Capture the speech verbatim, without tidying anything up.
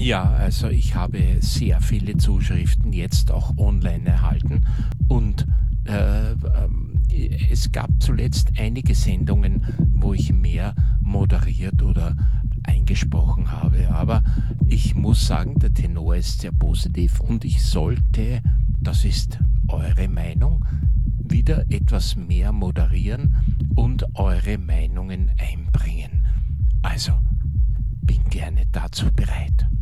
Ja, also ich habe sehr viele Zuschriften jetzt auch online erhalten und äh, ähm, es gab zuletzt einige Sendungen, wo ich mehr moderiert oder eingesprochen habe. Aber ich muss sagen, der Tenor ist sehr positiv und ich sollte, das ist eure Meinung, wieder etwas mehr moderieren und eure Meinungen einbringen. Also bin gerne dazu bereit.